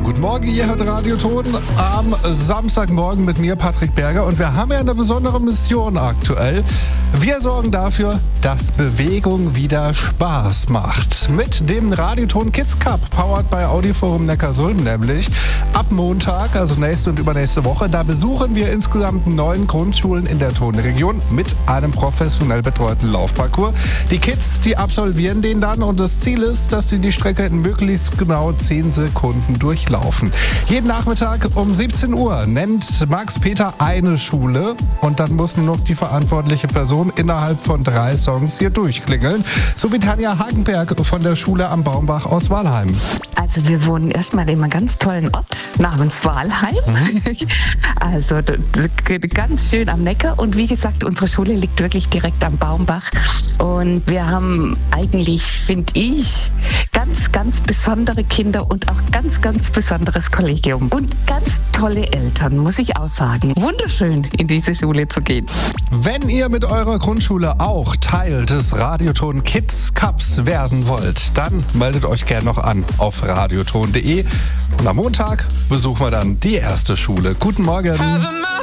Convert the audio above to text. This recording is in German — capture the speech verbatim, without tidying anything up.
Guten Morgen, ihr hört Radioton am Samstagmorgen mit mir, Patrick Berger. Und wir haben ja eine besondere Mission aktuell. Wir sorgen dafür, dass Bewegung wieder Spaß macht. Mit dem Radioton Kids Cup, powered by Audioforum Neckarsulm nämlich. Ab Montag, also nächste und übernächste Woche, da besuchen wir insgesamt neun Grundschulen in der Tonregion mit einem professionell betreuten Laufparcours. Die Kids, die absolvieren den dann und das Ziel ist, dass sie die Strecke in möglichst genau zehn Sekunden durchlaufen. Jeden Nachmittag um siebzehn Uhr nennt Max Peter eine Schule und dann muss nur noch die verantwortliche Person innerhalb von drei Songs hier durchklingeln. So wie Tanja Hagenberg von der Schule am Baumbach aus Walheim. Also wir wohnen erstmal in einem ganz tollen Ort namens Walheim. Mhm. Also ganz schön am Neckar und wie gesagt, unsere Schule liegt wirklich direkt am Baumbach und wir haben eigentlich, finde ich, ganz, ganz besondere Kinder und auch ganz, ganz besonderes Kollegium und ganz tolle Eltern, muss ich auch sagen. Wunderschön, in diese Schule zu gehen. Wenn ihr mit eurer Grundschule auch Teil des Radioton Kids Cups werden wollt, dann meldet euch gerne noch an auf radioton punkt de und am Montag besuchen wir dann die erste Schule. Guten Morgen!